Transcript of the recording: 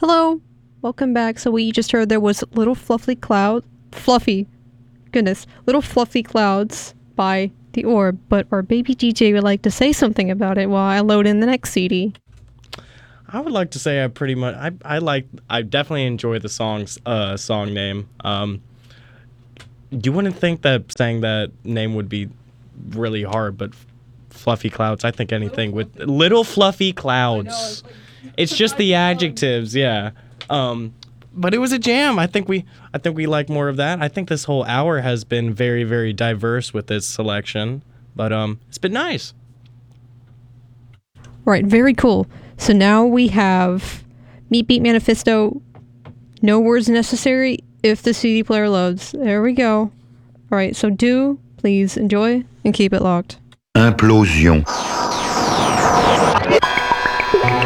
Hello, welcome back. So what you just heard there was Little Fluffy Clouds by The Orb, but our baby DJ would like to say something about it while I load in the next CD. I would like to say I definitely enjoy the song name. You wouldn't think that saying that name would be really hard, but Fluffy Clouds, I think anything with Little Fluffy Clouds. It's just the adjectives, yeah. But it was a jam. I think we like more of that. I think this whole hour has been very, very diverse with this selection, but it's been nice. Right, very cool. So now we have Meat Beat Manifesto, No Words Necessary if the CD player loads. There we go. Alright, so do please enjoy and keep it locked. Implosion.